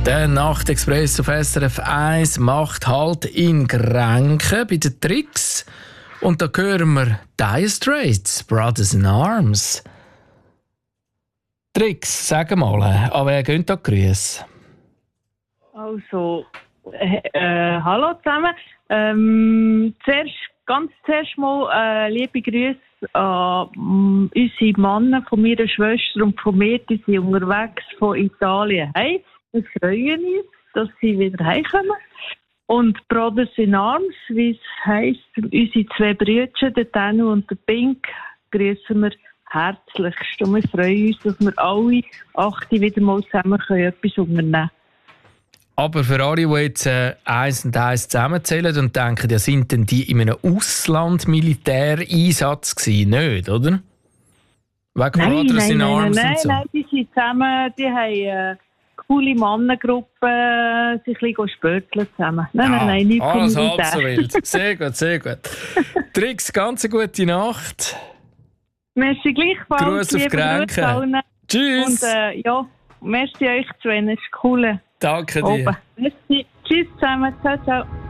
Der Nachtexpress auf SRF 1 macht Halt in Grenken bei den Tricks. Und da hören wir Dire Straits, Brothers in Arms. Tricks, sag mal, an wer gehen da Grüße? Also, hallo zusammen. Zuerst mal liebe Grüße an unsere Männer von meiner Schwester und von mir, die sind unterwegs von Italien. Hey, wir freuen uns, dass sie wieder heimkommen. Und Brothers in Arms, wie es heisst, unsere zwei Brüder, der Danu und der Pink, grüßen wir herzlichst. Und wir freuen uns, dass wir alle 8 wieder mal zusammen etwas unternehmen können. Aber für alle, die jetzt 1 und 1 zusammenzählen und denken, ja, sind denn die in einem Ausland-Militäreinsatz gewesen? Nicht, oder? Wegen Brothers in Arms und so? Nein, die sind zusammen, die haben coole Mannengruppe, sich ein bisschen spörteln zusammen. Nein, nicht alles halb so wild. Sehr gut, sehr gut. Tricks, ganz eine gute Nacht. Merci gleichfalls. Gruß auf Grenken. Tschüss. Und merci euch zu, es ist cool. Danke dir. Merci. Tschüss zusammen. Ciao, ciao.